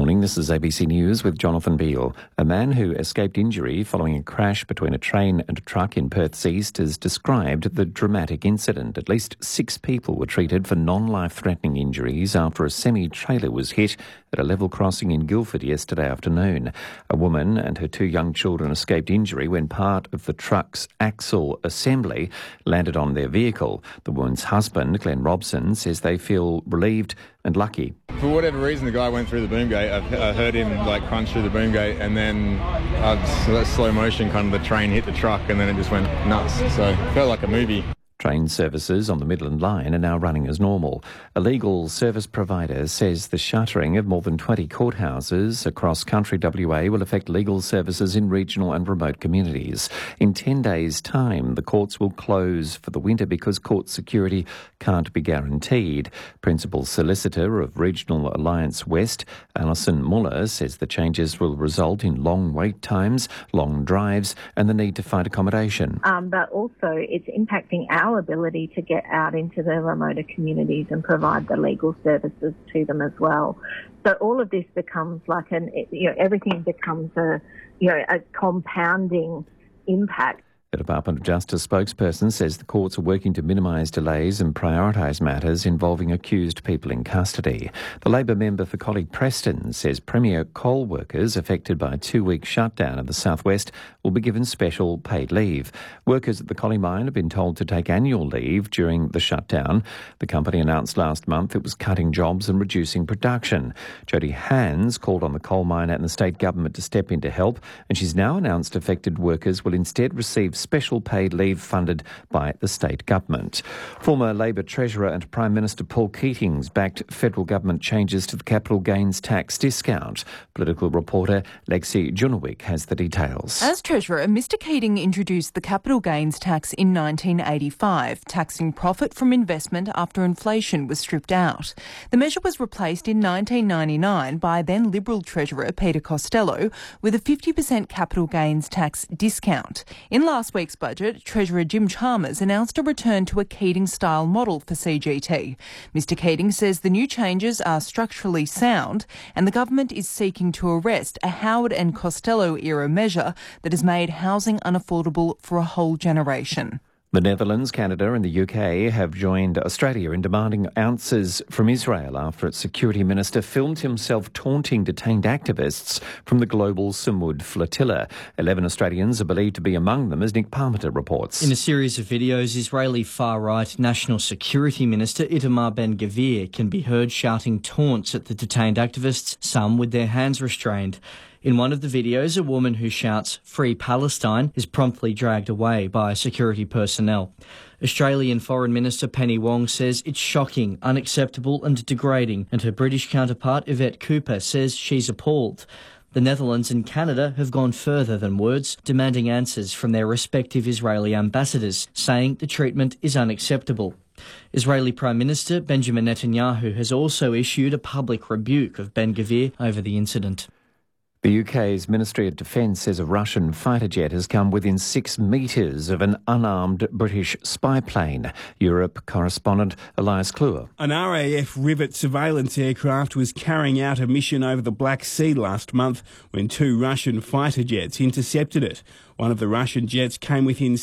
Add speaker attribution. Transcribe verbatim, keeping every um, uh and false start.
Speaker 1: morning, this is A B C News with Jonathan Beale. A man who escaped injury following a crash between a train and a truck in Perth's east has described the dramatic incident. At least six people were treated for non-life-threatening injuries after a semi-trailer was hit at a level crossing in Guildford yesterday afternoon. A woman and her two young children escaped injury when part of the truck's axle assembly landed on their vehicle. The woman's husband, Glenn Robson, says they feel relieved and lucky.
Speaker 2: For whatever reason, the guy went through the boom gate. I, I heard him like crunch through the boom gate, and then uh, so that slow motion, kind of the train hit the truck, and then it just went nuts. So it felt like a movie.
Speaker 1: Train services on the Midland Line are now running as normal. A legal service provider says the shuttering of more than twenty courthouses across country W A will affect legal services in regional and remote communities. In ten days' time, the courts will close for the winter because court security can't be guaranteed. Principal Solicitor of Regional Alliance West, Alison Muller, says the changes will result in long wait times, long drives and the need to find accommodation.
Speaker 3: Um, but also it's impacting our Our ability to get out into the remoter communities and provide the legal services to them as well. So all of this becomes like an, you know, everything becomes a, you know, a compounding impact.
Speaker 1: The Department of Justice spokesperson says the courts are working to minimise delays and prioritise matters involving accused people in custody. The Labor member for Collie Preston says Premier coal workers affected by a two-week shutdown in the southwest will be given special paid leave. Workers at the Collie mine have been told to take annual leave during the shutdown. The company announced last month it was cutting jobs and reducing production. Jodie Hans called on the coal miner and the state government to step in to help, and she's now announced affected workers will instead receive special paid leave funded by the state government. Former Labor Treasurer and Prime Minister Paul Keating's backed federal government changes to the capital gains tax discount. Political reporter Lexi Junowick has the details.
Speaker 4: As Treasurer, Mister Keating introduced the capital gains tax in nineteen eighty-five, taxing profit from investment after inflation was stripped out. The measure was replaced in nineteen ninety-nine by then Liberal Treasurer Peter Costello with a fifty percent capital gains tax discount. In last week's budget, Treasurer Jim Chalmers announced a return to a Keating-style model for C G T. Mister Keating says the new changes are structurally sound and the government is seeking to arrest a Howard and Costello-era measure that has made housing unaffordable for a whole generation.
Speaker 1: The Netherlands, Canada and the U K have joined Australia in demanding answers from Israel after its security minister filmed himself taunting detained activists from the global Samud flotilla. Eleven Australians are believed to be among them, as Nick Parmenter reports.
Speaker 5: In a series of videos, Israeli far-right National Security Minister Itamar Ben-Gvir can be heard shouting taunts at the detained activists, some with their hands restrained. In one of the videos, a woman who shouts "Free Palestine" is promptly dragged away by security personnel. Australian Foreign Minister Penny Wong says it's shocking, unacceptable and degrading, and her British counterpart Yvette Cooper says she's appalled. The Netherlands and Canada have gone further than words, demanding answers from their respective Israeli ambassadors, saying the treatment is unacceptable. Israeli Prime Minister Benjamin Netanyahu has also issued a public rebuke of Ben-Gvir over the incident.
Speaker 1: The U K's Ministry of Defence says a Russian fighter jet has come within six metres of an unarmed British spy plane. Europe correspondent Elias Kluwer.
Speaker 6: An R A F Rivet surveillance aircraft was carrying out a mission over the Black Sea last month when two Russian fighter jets intercepted it. One of the Russian jets came within